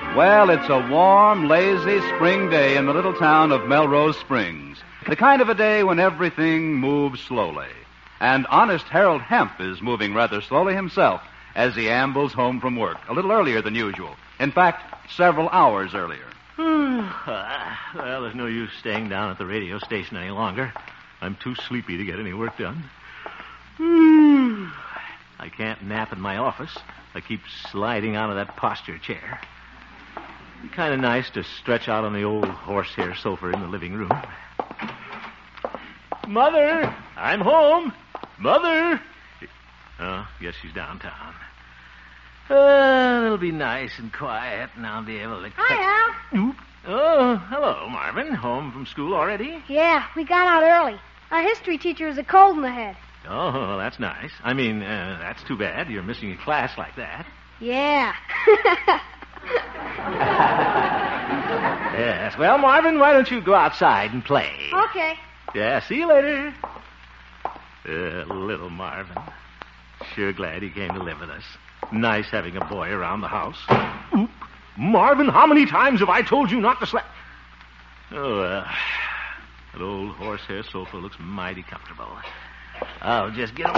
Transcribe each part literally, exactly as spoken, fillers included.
Well, it's a warm, lazy spring day in the little town of Melrose Springs. The kind of a day when everything moves slowly. And honest Harold Hemp is moving rather slowly himself as he ambles home from work, a little earlier than usual. In fact, several hours earlier. Well, there's no use staying down at the radio station any longer. I'm too sleepy to get any work done. I can't nap in my office. I keep sliding out of that posture chair. It'd be kind of nice to stretch out on the old horsehair sofa in the living room. Mother, I'm home. Mother. Oh, guess she's downtown. Uh, it'll be nice and quiet, and I'll be able to... Hi, Al. Oop. Oh, hello, Marvin. Home from school already? Yeah, we got out early. Our history teacher is a cold in the head. Oh, that's nice. I mean, uh, that's too bad. You're missing a class like that. Yeah. Yes. Well, Marvin, why don't you go outside and play? Okay. Yeah, see you later. Uh, little Marvin. Sure glad he came to live with us. Nice having a boy around the house. Oop. Marvin, how many times have I told you not to slap? Oh, uh, that old horsehair sofa looks mighty comfortable. I'll just get him.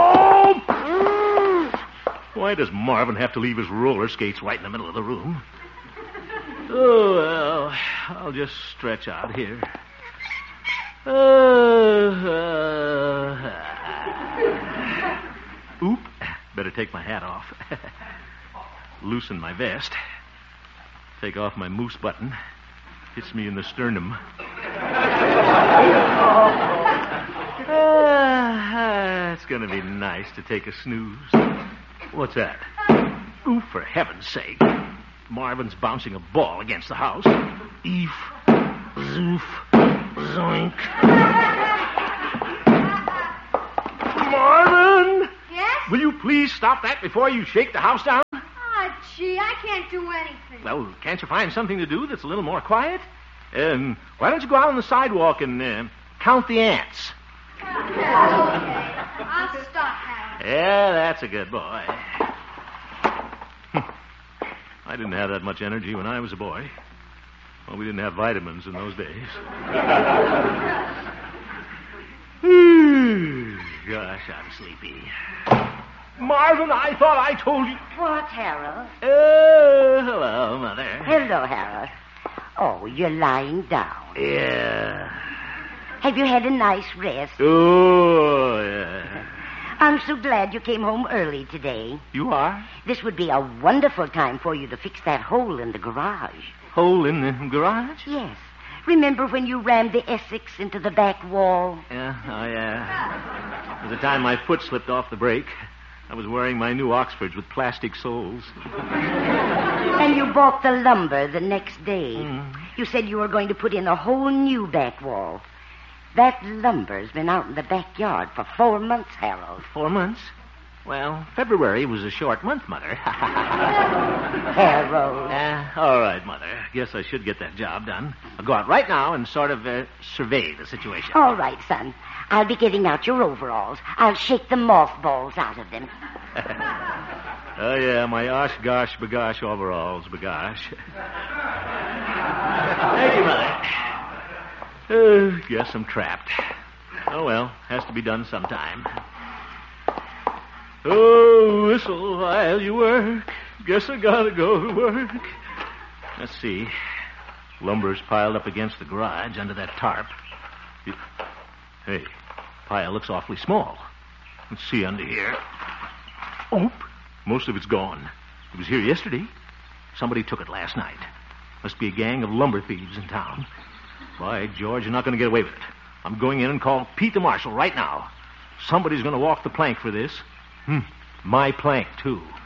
Oh! Why does Marvin have to leave his roller skates right in the middle of the room? Oh, well, I'll just stretch out here. Uh, uh, oop. Better take my hat off. Loosen my vest. Take off my moose button. Hits me in the sternum. uh, it's going to be nice to take a snooze. What's that? Ooh, for heaven's sake. Marvin's bouncing a ball against the house. Eef. Zoof. Zoink. Marvin! Yes? Will you please stop that before you shake the house down? Oh, gee, I can't do anything. Well, can't you find something to do that's a little more quiet? Um, why don't you go out on the sidewalk and uh, count the ants? Okay. I'll stop, Harold. Yeah, that's a good boy. I didn't have that much energy when I was a boy. Well, we didn't have vitamins in those days. Gosh, I'm sleepy. Marvin, I thought I told you... What, Harold? Oh, hello, Mother. Hello, Harold. Oh, you're lying down. Yeah. Have you had a nice rest? Oh, yeah. I'm so glad you came home early today. You are? This would be a wonderful time for you to fix that hole in the garage. Hole in the garage? Yes. Remember when you rammed the Essex into the back wall? Yeah, oh, yeah. It was the time my foot slipped off the brake. I was wearing my new Oxfords with plastic soles. And you bought the lumber the next day. Mm. You said you were going to put in a whole new back wall. That lumber's been out in the backyard for four months, Harold. Four months? Well, February was a short month, Mother. Harold. Uh, all right, Mother. Guess I should get that job done. I'll go out right now and sort of uh, survey the situation. All right, son. I'll be getting out your overalls. I'll shake the mothballs out of them. Oh, yeah, my osh gosh bagosh overalls, bagosh. Thank you, Mother. Uh, guess I'm trapped. Oh, well, has to be done sometime. Oh, whistle while you work. Guess I gotta go to work. Let's see. Lumber's piled up against the garage under that tarp. Hey, pile looks awfully small. Let's see under here. Oop, most of it's gone. It was here yesterday. Somebody took it last night. Must be a gang of lumber thieves in town. By George, you're not going to get away with it. I'm going in and call Pete the Marshal right now. Somebody's going to walk the plank for this. Hmm, my plank, too.